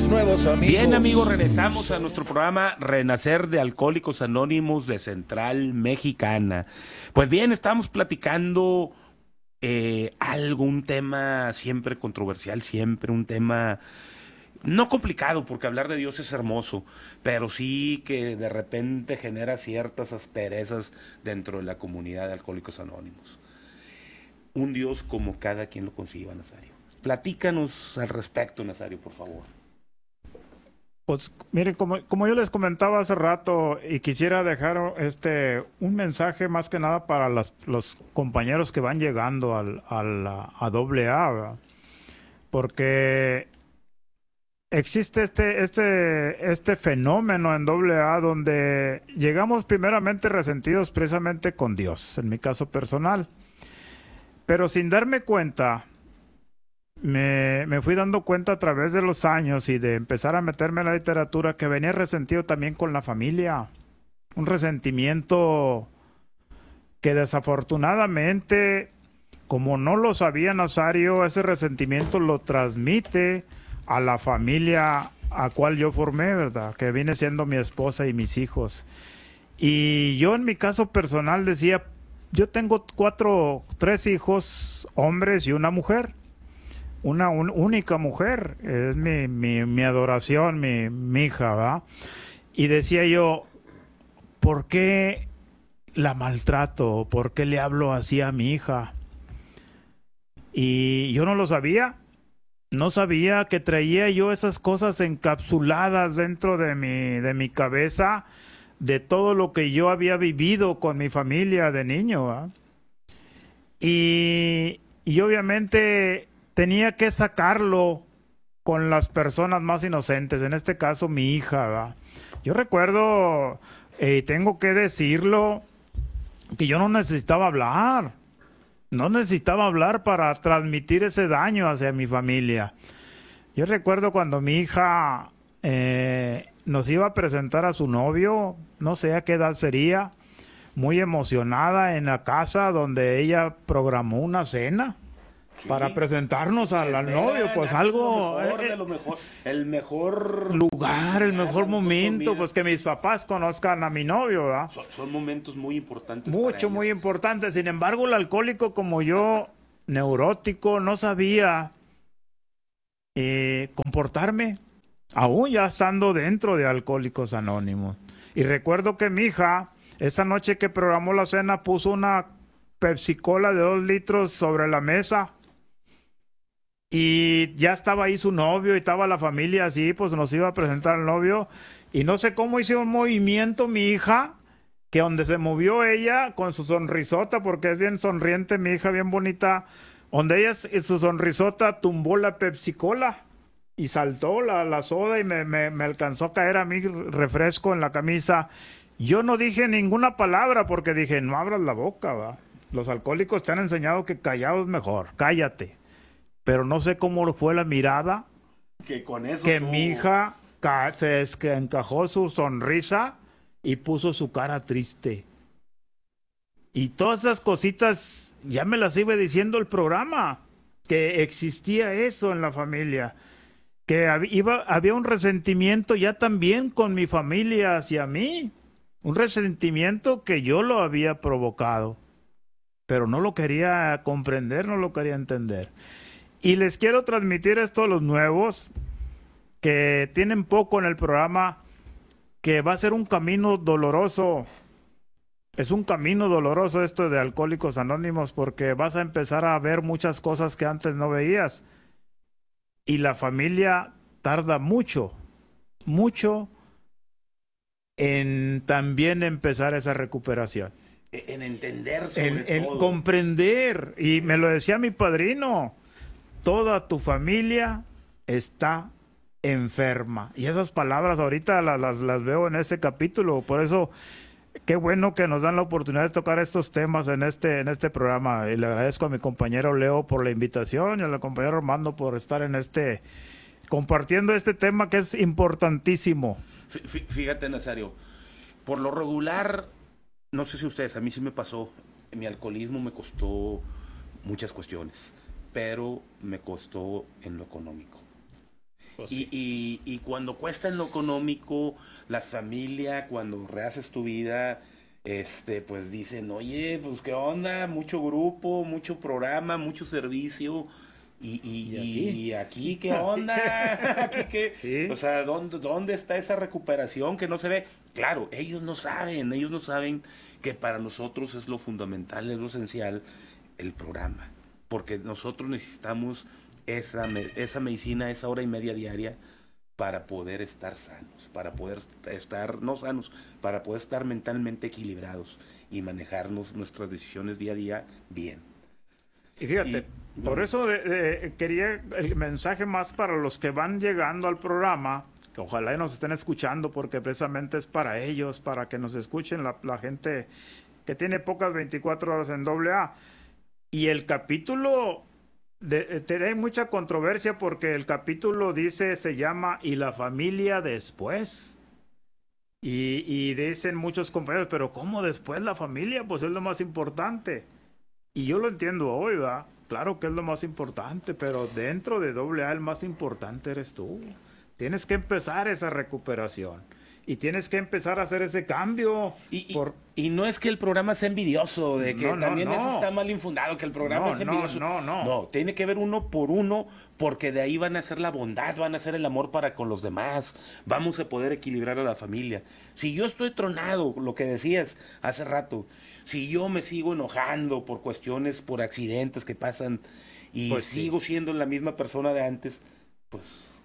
nuevos amigos. Bien, amigos, regresamos a nuestro programa Renacer de Alcohólicos Anónimos de Central Mexicana. Pues bien, estamos platicando un tema siempre controversial, siempre un tema no complicado, porque hablar de Dios es hermoso, pero sí que de repente genera ciertas asperezas dentro de la comunidad de Alcohólicos Anónimos. Un Dios como cada quien lo conciba, Nazario. Platícanos al respecto, Nazario, por favor. Pues miren, como yo les comentaba hace rato, y quisiera dejar un mensaje más que nada para los compañeros que van llegando a AA, ¿verdad? Porque existe este fenómeno en AA donde llegamos primeramente resentidos precisamente con Dios, en mi caso personal, pero sin darme cuenta. Me fui dando cuenta a través de los años y de empezar a meterme en la literatura que venía resentido también con la familia. Un resentimiento que desafortunadamente, como no lo sabía Nazario, ese resentimiento lo transmite a la familia a cual yo formé, ¿verdad? Que viene siendo mi esposa y mis hijos. Y yo en mi caso personal decía, yo tengo tres hijos, hombres y una mujer. Una única mujer, es mi adoración, mi hija, ¿va? Y decía yo, ¿por qué la maltrato? ¿Por qué le hablo así a mi hija? Y yo no lo sabía, no sabía que traía yo esas cosas encapsuladas dentro de mi cabeza, de todo lo que yo había vivido con mi familia de niño, ¿va? Y obviamente tenía que sacarlo con las personas más inocentes, en este caso mi hija, ¿verdad? Yo recuerdo, tengo que decirlo, que yo no necesitaba hablar para transmitir ese daño hacia mi familia. Yo recuerdo cuando mi hija nos iba a presentar a su novio, no sé a qué edad sería, muy emocionada en la casa donde ella programó una cena. Sí, para presentarnos al novio, pues algo el mejor lugar, el mejor momento, pues que mis papás conozcan a mi novio, ¿verdad? Son momentos muy importantes. Muy importantes. Sin embargo, el alcohólico como yo, neurótico, no sabía comportarme, aún ya estando dentro de Alcohólicos Anónimos. Y recuerdo que mi hija, esa noche que programó la cena, puso una Pepsi-Cola de 2 litros sobre la mesa. Y ya estaba ahí su novio y estaba la familia así, pues nos iba a presentar al novio. Y no sé cómo hizo un movimiento mi hija, que donde se movió ella con su sonrisota, porque es bien sonriente mi hija, bien bonita, donde ella su sonrisota tumbó la Pepsi-Cola y saltó la soda y me alcanzó a caer a mí refresco en la camisa. Yo no dije ninguna palabra porque dije, no abras la boca, ¿va? Los alcohólicos te han enseñado que callado es mejor, cállate. Pero no sé cómo fue la mirada que con eso que mi hija que encajó su sonrisa y puso su cara triste. Y todas esas cositas ya me las iba diciendo el programa, que existía eso en la familia, que había un resentimiento ya también con mi familia hacia mí, un resentimiento que yo lo había provocado, pero no lo quería comprender, no lo quería entender. Y les quiero transmitir esto a los nuevos que tienen poco en el programa, que va a ser un camino doloroso. Es un camino doloroso esto de Alcohólicos Anónimos porque vas a empezar a ver muchas cosas que antes no veías. Y la familia tarda mucho en también empezar esa recuperación. En entender sobre todo. En comprender. Y me lo decía mi padrino. Toda tu familia está enferma. Y esas palabras ahorita las veo en ese capítulo. Por eso, qué bueno que nos dan la oportunidad de tocar estos temas en este programa. Y le agradezco a mi compañero Leo por la invitación y al compañero Armando por estar compartiendo este tema que es importantísimo. Fíjate, Nazario, por lo regular, no sé si ustedes, a mí sí me pasó, mi alcoholismo me costó muchas cuestiones, pero me costó en lo económico. Pues y, sí. y cuando cuesta en lo económico, la familia, cuando rehaces tu vida, pues dicen, oye, pues qué onda, mucho grupo, mucho programa, mucho servicio, ¿Y aquí? y aquí qué Aquí onda, aquí qué, sí. o sea, ¿dónde está esa recuperación que no se ve? Claro, ellos no saben que para nosotros es lo fundamental, es lo esencial, el programa, porque nosotros necesitamos esa medicina, esa hora y media diaria para poder estar sanos, para poder estar, no sanos, para poder estar mentalmente equilibrados y manejarnos nuestras decisiones día a día bien. Y Y fíjate, por no, eso quería el mensaje más para los que van llegando al programa, que ojalá y nos estén escuchando, porque precisamente es para ellos, para que nos escuchen la gente que tiene pocas 24 horas en AA. Y el capítulo, tiene mucha controversia porque el capítulo se llama "Y la familia después". Y dicen muchos compañeros, pero ¿cómo después la familia? Pues es lo más importante. Y yo lo entiendo hoy, ¿va? Claro que es lo más importante, pero dentro de AA el más importante eres tú. Tienes que empezar esa recuperación y tienes que empezar a hacer ese cambio. y, Por... y no es que el programa sea envidioso, de que No, no, también eso no. está mal infundado, que el programa No, es no, envidioso. no, no. No, tiene que ver uno por uno, porque de ahí van a ser la bondad, van a ser el amor para con los demás. Vamos a poder equilibrar a la familia. Si yo estoy tronado, lo que decías hace rato, si yo me sigo enojando por cuestiones, por accidentes que pasan y Pues sí. sigo siendo la misma persona de antes, pues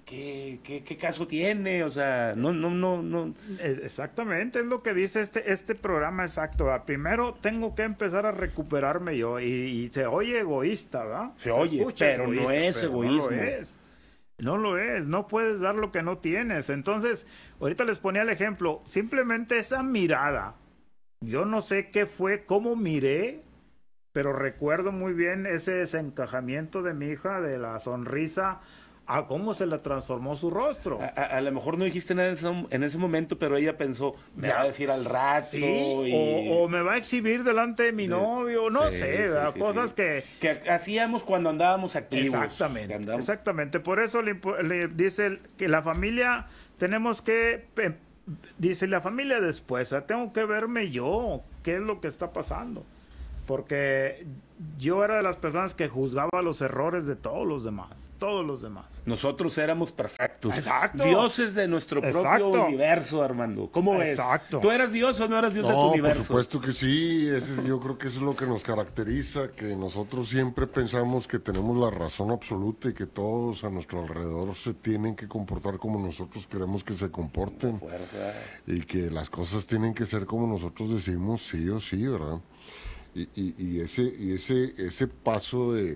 ¿qué caso tiene? O sea, no. Exactamente, es lo que dice este programa exacto. ¿Va? Primero tengo que empezar a recuperarme yo y se oye egoísta, ¿verdad? Se oye, escucha pero no es pero egoísmo. No lo es. No lo es, no puedes dar lo que no tienes. Entonces, ahorita les ponía el ejemplo, simplemente esa mirada. Yo no sé qué fue, cómo miré, pero recuerdo muy bien ese desencajamiento de mi hija, de la sonrisa, a cómo se le transformó su rostro. A lo mejor no dijiste nada en ese momento, pero ella pensó, me Ya. va a decir al rato. Sí, y... o me va a exhibir delante de mi novio, no Sí, sé, sí, ¿verdad? sí, Cosas sí. que... Que hacíamos cuando andábamos activos. Exactamente, Que andábamos- exactamente. Por eso le dice que la familia, tenemos que, dice la familia después, o sea, tengo que verme yo, qué es lo que está pasando. Porque yo era de las personas que juzgaba los errores de todos los demás, todos los demás. Nosotros éramos perfectos. Exacto. Dioses de nuestro propio Exacto. universo, Armando. ¿Cómo ves? Exacto. ¿Tú eras Dios o no eras Dios de tu No, por universo? supuesto que sí, yo creo que eso es lo que nos caracteriza, que nosotros siempre pensamos que tenemos la razón absoluta y que todos a nuestro alrededor se tienen que comportar como nosotros queremos que se comporten Fuerza. y que las cosas tienen que ser como nosotros decimos sí o sí, ¿verdad? Y ese paso de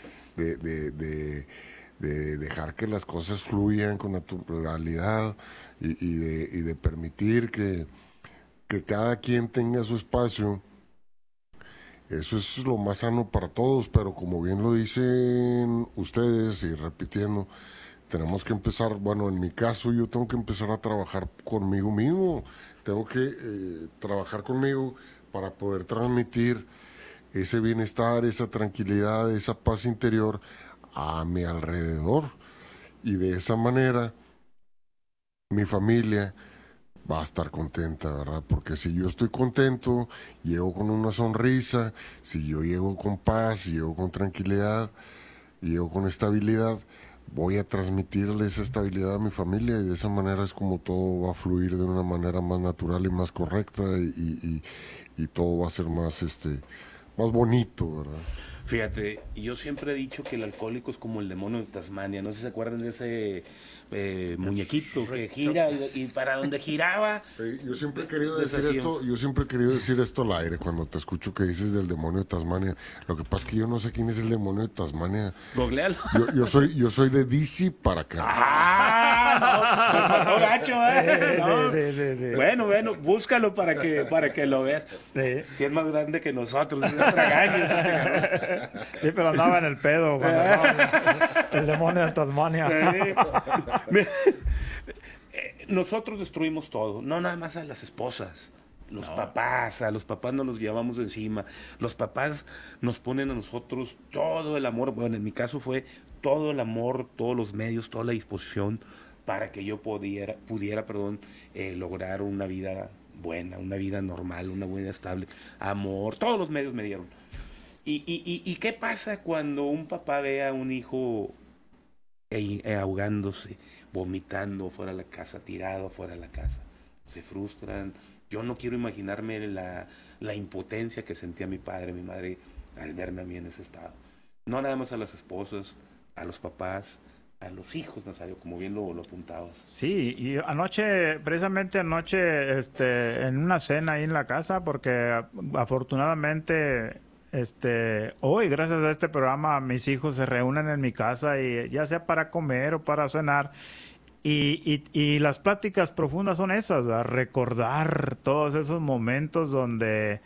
dejar que las cosas fluyan con naturalidad y de permitir que cada quien tenga su espacio, eso es lo más sano para todos, pero como bien lo dicen ustedes y repitiendo, tenemos que empezar, bueno, en mi caso yo tengo que empezar a trabajar conmigo mismo, tengo que trabajar conmigo para poder transmitir ese bienestar, esa tranquilidad, esa paz interior a mi alrededor. Y de esa manera mi familia va a estar contenta, ¿verdad? Porque si yo estoy contento, llego con una sonrisa, si yo llego con paz, llego con tranquilidad, llego con estabilidad, voy a transmitirle esa estabilidad a mi familia y de esa manera es como todo va a fluir de una manera más natural y más correcta y todo va a ser más bonito, ¿verdad? Fíjate, yo siempre he dicho que el alcohólico es como el demonio de Tasmania. No sé si se acuerdan de ese muñequito que gira y para donde giraba. Yo siempre he querido decir Deshacíamos. esto, yo siempre he querido decir esto al aire cuando te escucho que dices del demonio de Tasmania. Lo que pasa es que yo no sé quién es el demonio de Tasmania. Googlealo. Yo soy de DC para acá. ¡Ah! No, gacho, ¿eh? No. Sí. Bueno, búscalo para que lo veas. Sí. Si es más grande que nosotros, es un tragaños, este cabrón. Sí, pero andaba en el pedo cuando andaba el demonio de Tasmania. Mira, nosotros destruimos todo, no nada más a las esposas, Los papás, a los papás nos los llevamos encima. Los papás nos ponen a nosotros todo el amor. Bueno, en mi caso fue todo el amor, todos los medios, toda la disposición para que yo pudiera, lograr una vida buena, una vida normal, una vida estable. Amor, todos los medios me dieron. ¿Y qué pasa cuando un papá ve a un hijo ahogándose, vomitando fuera de la casa, tirado fuera de la casa? Se frustran. Yo no quiero imaginarme la impotencia que sentía mi padre, mi madre, al verme a mí en ese estado. No nada más a las esposas, a los papás, a los hijos, Nazario, como bien lo apuntabas. Sí, y precisamente anoche, en una cena ahí en la casa, porque afortunadamente, hoy, gracias a este programa, mis hijos se reúnen en mi casa, y ya sea para comer o para cenar. Y las pláticas profundas son esas, ¿verdad? Recordar todos esos momentos donde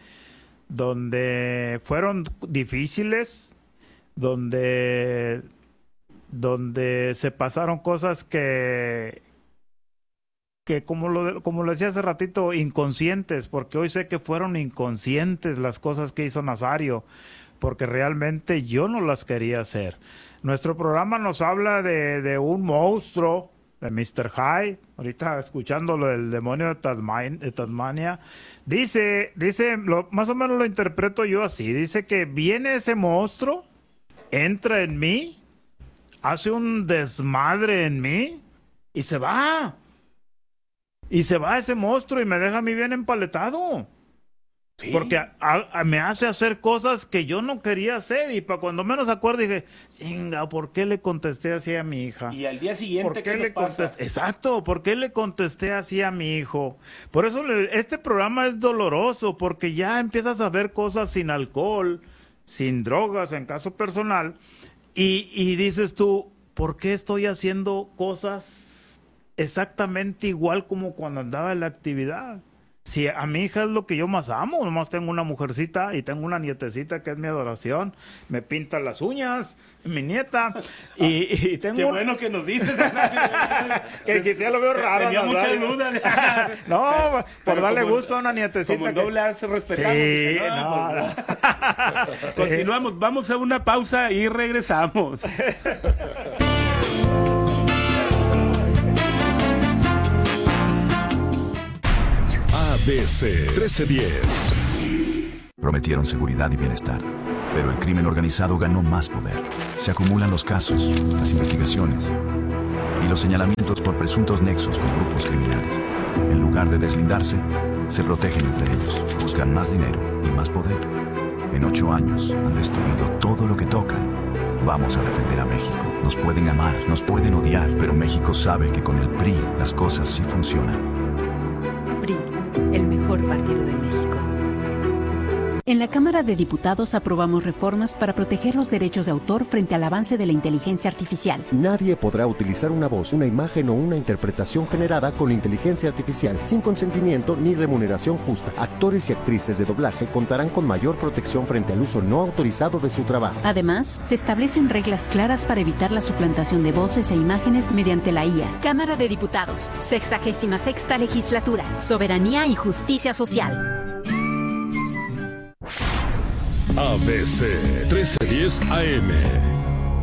fueron difíciles, donde se pasaron cosas que como lo decía hace ratito, inconscientes, porque hoy sé que fueron inconscientes las cosas que hizo Nazario, porque realmente yo no las quería hacer. Nuestro programa nos habla de un monstruo, de Mr. Hyde, ahorita escuchando lo del demonio de Tasmania, dice más o menos lo interpreto yo así, dice que viene ese monstruo, entra en mí, hace un desmadre en mí, y se va ese monstruo y me deja a mí bien empaletado. ¿Sí? Porque me hace hacer cosas que yo no quería hacer, y para cuando menos acuerdo dije, chinga, ¿por qué le contesté así a mi hija? Y al día siguiente, ¿qué le contesté? Exacto, ¿por qué le contesté así a mi hijo? Por eso este programa es doloroso, porque ya empiezas a ver cosas sin alcohol, sin drogas, en caso personal, y dices tú, ¿por qué estoy haciendo cosas exactamente igual como cuando andaba en la actividad? Si a mi hija es lo que yo más amo, nomás tengo una mujercita y tengo una nietecita que es mi adoración, me pinta las uñas, mi nieta, y tengo... Qué bueno que nos dices. que quizá lo veo raro. Tenía muchas dudas. No, por darle gusto a una nietecita. Como en doble A se respetamos. Sí, no. Continuamos, vamos a una pausa y regresamos. ABC 1310. Prometieron seguridad y bienestar, pero el crimen organizado ganó más poder. Se acumulan los casos, las investigaciones y los señalamientos por presuntos nexos con grupos criminales. En lugar de deslindarse, se protegen entre ellos, buscan más dinero y más poder. En 8 años han destruido todo lo que tocan. Vamos a defender a México. Nos pueden amar, nos pueden odiar, pero México sabe que con el PRI las cosas sí funcionan. PRI, el mejor partido de México. En la Cámara de Diputados aprobamos reformas para proteger los derechos de autor frente al avance de la inteligencia artificial. Nadie podrá utilizar una voz, una imagen o una interpretación generada con inteligencia artificial sin consentimiento ni remuneración justa. Actores y actrices de doblaje contarán con mayor protección frente al uso no autorizado de su trabajo. Además, se establecen reglas claras para evitar la suplantación de voces e imágenes mediante la IA. Cámara de Diputados, 66ª Legislatura, Soberanía y Justicia Social. ABC 1310 AM.